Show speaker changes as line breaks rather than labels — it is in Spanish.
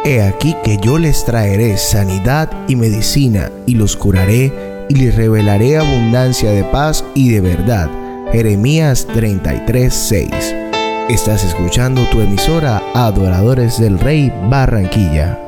He aquí que yo les traeré sanidad y medicina, y los curaré, y les revelaré abundancia de paz y de verdad. Jeremías 33:6. Estás escuchando tu emisora Adoradores del Rey Barranquilla.